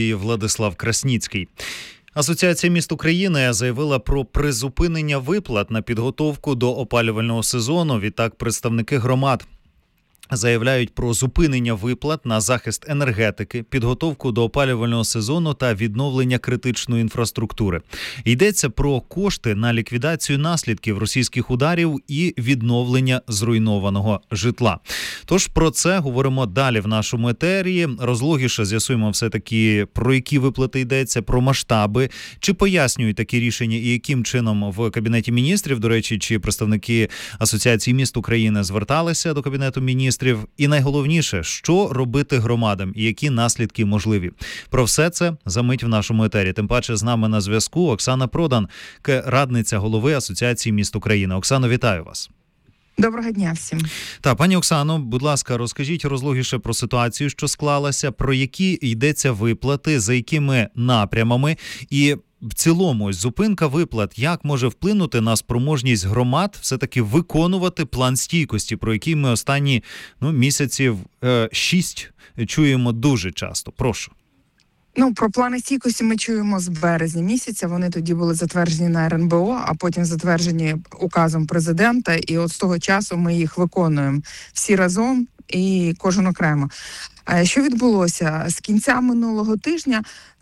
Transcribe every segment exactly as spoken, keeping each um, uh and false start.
студії Владислав Красніцький. Асоціація міст України заявила про призупинення виплат на підготовку до опалювального сезону. Відтак, представники громад заявляють про зупинення виплат на захист енергетики, підготовку до опалювального сезону та відновлення критичної інфраструктури. Йдеться про кошти на ліквідацію наслідків російських ударів і відновлення зруйнованого житла. Тож про це говоримо далі в нашому етері. Розлогіше з'ясуємо все-таки, про які виплати йдеться, про масштаби, чи пояснюють такі рішення і яким чином в Кабінеті міністрів, до речі, чи представники Асоціації міст України зверталися до Кабінету міністрів. І найголовніше, що робити громадам і які наслідки можливі. Про все це за мить в нашому етері. Тим паче з нами на зв'язку Оксана Продан, радниця голови Асоціації міст України. Оксано, вітаю вас. Доброго дня всім. Так, пані Оксано, будь ласка, розкажіть розлогіше про ситуацію, що склалася, про які йдеться виплати, за якими напрямами і в цілому ось зупинка виплат, як може вплинути на спроможність громад все-таки виконувати план стійкості, про який ми останні ну, місяців е, шість чуємо дуже часто. Прошу. Ну, про плани стійкості ми чуємо з березня місяця. Вони тоді були затверджені на ер ен бе о, а потім затверджені указом президента. І от з того часу ми їх виконуємо всі разом і кожен окремо. Що відбулося? З кінця минулого тижня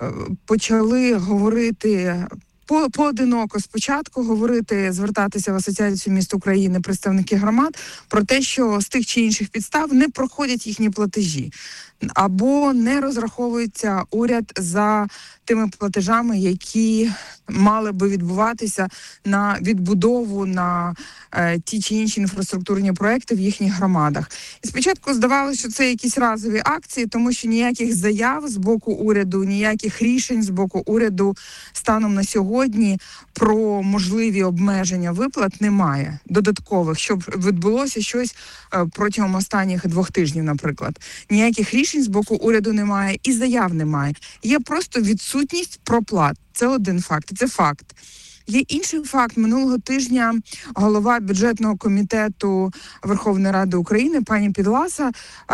почали говорити по, поодиноко спочатку говорити, звертатися в Асоціацію міст України представники громад про те, що з тих чи інших підстав не проходять їхні платежі. Або не розраховується уряд за тими платежами, які мали би відбуватися на відбудову, на е, ті чи інші інфраструктурні проекти в їхніх громадах. І спочатку здавалося, що це якісь разові акції, тому що ніяких заяв з боку уряду, ніяких рішень з боку уряду станом на сьогодні про можливі обмеження виплат немає додаткових, щоб відбулося щось е, протягом останніх двох тижнів, наприклад. Ніяких рішень з боку уряду немає і заяв немає. Є просто відсутність проплат. Це один факт, це факт. Є інший факт. Минулого тижня голова бюджетного комітету Верховної Ради України пані Підласа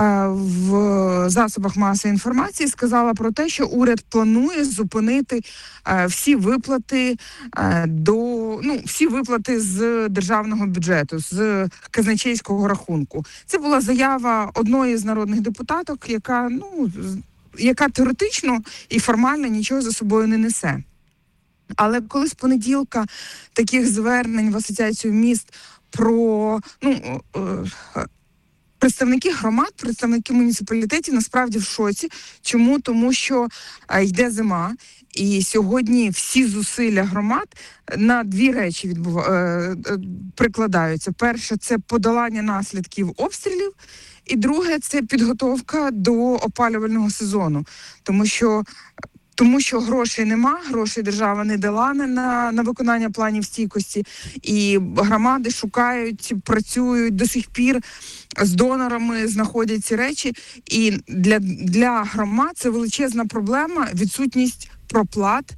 в засобах масової інформації сказала про те, що уряд планує зупинити всі виплати до ну всі виплати з державного бюджету, з казначейського рахунку. Це була заява одної з народних депутаток, яка ну яка теоретично і формально нічого за собою не несе. Але коли з понеділка таких звернень в Асоціацію міст про ну представники громад, представники муніципалітетів насправді в шоці. Чому? Тому що йде зима, і сьогодні всі зусилля громад на дві речі відбув... прикладаються. Перше – це подолання наслідків обстрілів, і друге – це підготовка до опалювального сезону. Тому що Тому що грошей нема, грошей держава не дала на, на виконання планів стійкості, і громади шукають, працюють до сих пір з донорами, знаходять ці речі. І для, для громад це величезна проблема – відсутність проплат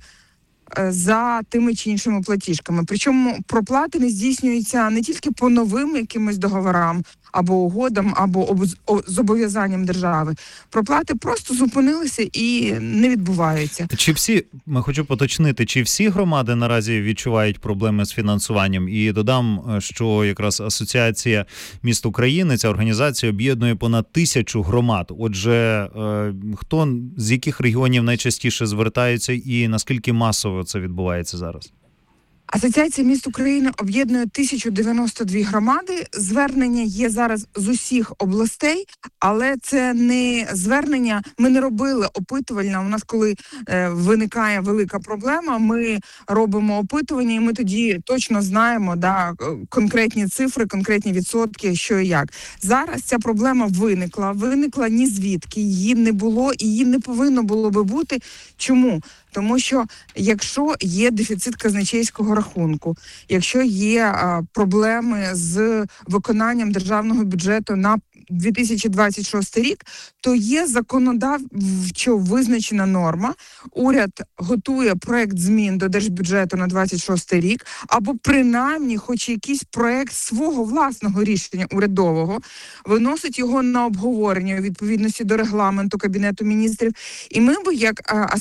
за тими чи іншими платіжками. Причому проплати не здійснюються не тільки по новим якимось договорам, або угодам, або зобов'язанням держави. Проплати просто зупинилися і не відбуваються. Чи всі, ми хочу поточнити, чи всі громади наразі відчувають проблеми з фінансуванням? І додам, що якраз Асоціація міст України, ця організація об'єднує понад тисячу громад. Отже, хто з яких регіонів найчастіше звертаються і наскільки масово це відбувається зараз? Асоціація міст України об'єднує тисячу дев'яносто дві громади. Звернення є зараз з усіх областей, але це не звернення. Ми не робили опитувальне. У нас, коли е, виникає велика проблема, ми робимо опитування, і ми тоді точно знаємо, да, конкретні цифри, конкретні відсотки, що і як. Зараз ця проблема виникла. Виникла ні звідки. Її не було і її не повинно було би бути. Чому? Тому що якщо є дефіцит казначейського рахунку, якщо є а, проблеми з виконанням державного бюджету на дві тисячі двадцять шостий рік, то є законодавчо визначена норма. Уряд готує проект змін до держбюджету на двадцять шостий рік, або принаймні хоч якийсь проект свого власного рішення урядового, виносить його на обговорення у відповідності до регламенту Кабінету міністрів. І ми б, як